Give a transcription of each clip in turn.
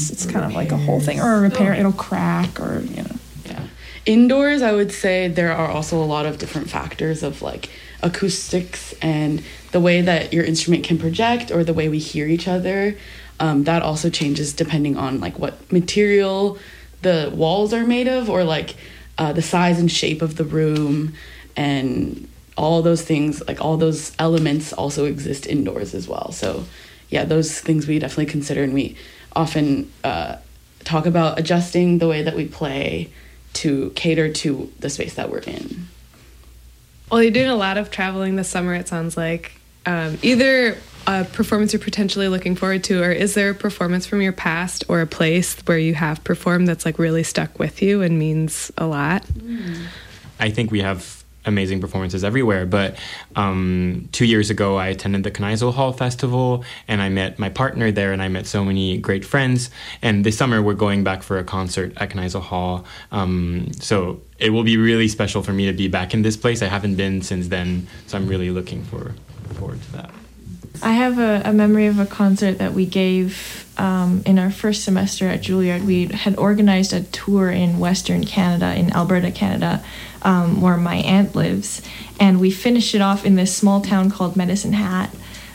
It's kind of like a whole thing, or a repair, it'll crack, or, you know. Yeah. Indoors, I would say there are also a lot of different factors of like acoustics and the way that your instrument can project or the way we hear each other. That also changes depending on like what material the walls are made of, or like the size and shape of the room, and all those things, like all those elements also exist indoors as well. So yeah, those things we definitely consider, and we often talk about adjusting the way that we play to cater to the space that we're in. Well, you're doing a lot of traveling this summer, it sounds like. Either a performance you're potentially looking forward to, or is there a performance from your past or a place where you have performed that's like really stuck with you and means a lot? I think we have amazing performances everywhere, but 2 years ago I attended the Kneisel Hall Festival, and I met my partner there, and I met so many great friends, and this summer we're going back for a concert at Kneisel Hall, so it will be really special for me to be back in this place. I haven't been since then, so I'm really looking forward to that. I have a memory of a concert that we gave in our first semester at Juilliard. We had organized a tour in Western Canada, in Alberta, Canada, where my aunt lives. And we finished it off in this small town called Medicine Hat.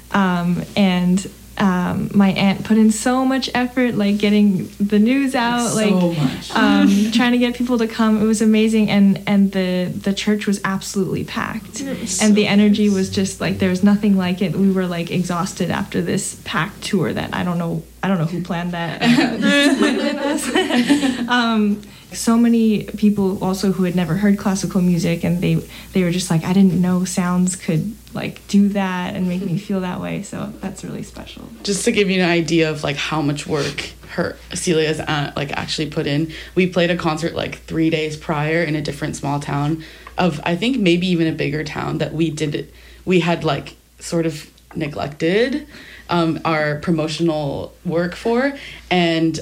And my aunt put in so much effort, like getting the news out, trying to get people to come. It was amazing, and the church was absolutely packed, and the energy was just like there was nothing like it. We were like exhausted after this packed tour that I don't know who planned that. Might have been us. So many people also who had never heard classical music, and they were just like, I didn't know sounds could like do that and make me feel that way. So that's really special. Just to give you an idea of like how much work Celia's like actually put in, we played a concert like 3 days prior in a different small town of, I think maybe even a bigger town, that we had like sort of neglected our promotional work for, and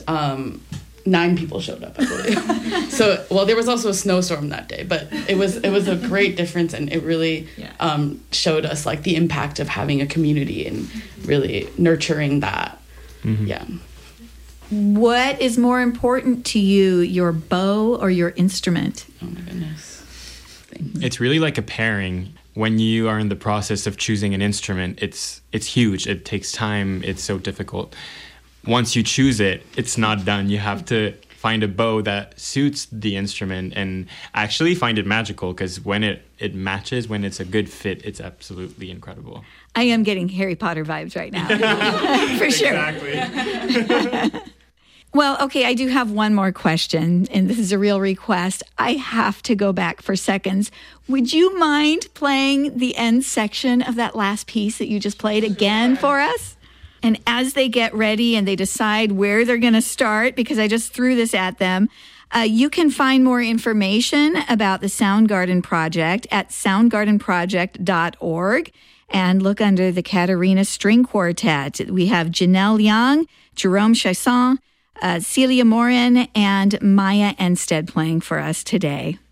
9 people showed up, I believe. So, well, there was also a snowstorm that day, but it was a great difference, and it really showed us like the impact of having a community and really nurturing that. Mm-hmm. Yeah. What is more important to you, your bow or your instrument? Oh my goodness. It's really like a pairing. When you are in the process of choosing an instrument, it's huge. It takes time. It's so difficult. Once you choose it, it's not done. You have to find a bow that suits the instrument and actually find it magical, because when it matches, when it's a good fit, it's absolutely incredible. I am getting Harry Potter vibes right now. For sure. Exactly. Well, okay, I do have one more question, and this is a real request. I have to go back for seconds. Would you mind playing the end section of that last piece that you just played again for us? And as they get ready and they decide where they're going to start, because I just threw this at them, you can find more information about the Soundgarden Project at soundgardenproject.org and look under the Katarina String Quartet. We have Janelle Young, Jerome Chasson, Celia Morin, and Maya Enstead playing for us today.